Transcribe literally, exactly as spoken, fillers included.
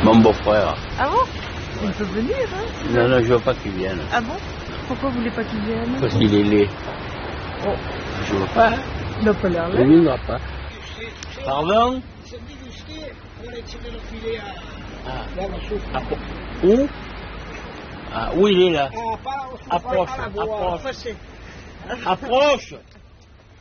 Mon beau-frère. Ah bon? Il peut venir, hein? Non, non, je veux pas qu'il vienne. Ah bon? Pourquoi vous voulez pas qu'il vienne? Parce qu'il est laid. Oh. Je veux pas. Il n'a pas l'air Il laid. ne viendra pas. Pardon? Ah. Ah, où? Ah, où il est là? Approche, approche. Approche.